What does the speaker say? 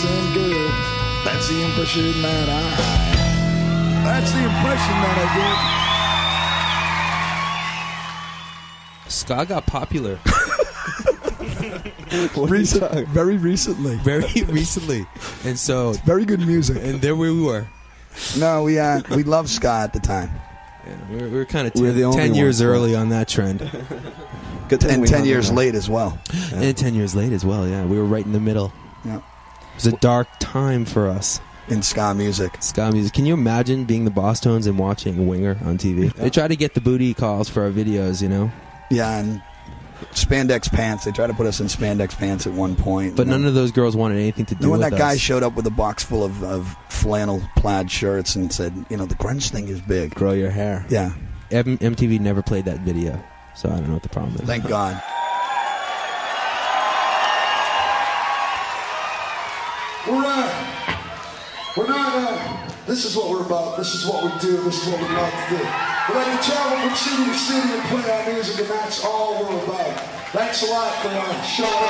and good. That's the impression that That's the impression that I get. Ska got popular. Very recently. Very recently. And so... It's very good music. And there we were. No, we loved ska at the time. Yeah, we were kind of 10 years early on that trend. Good and 10 years late as well. Yeah. And 10 years late as well, yeah. We were right in the middle. Yeah. It was a dark time for us. In ska music. Ska music. Can you imagine being the Boss Tones and watching Winger on TV? They try to get the booty calls for our videos, you know? Yeah, and spandex pants. They tried to put us in spandex pants at one point. But none of those girls wanted anything to do with us. When that guy showed up with a box full of flannel plaid shirts and said, the grunge thing is big. Grow your hair. Yeah. MTV never played that video, so I don't know what the problem is. Thank God. We're not, this is what we're about. This is what we do. This is what we like to do. We like to travel from city to city and play our music, and that's all we're about. Thanks a lot for showing up.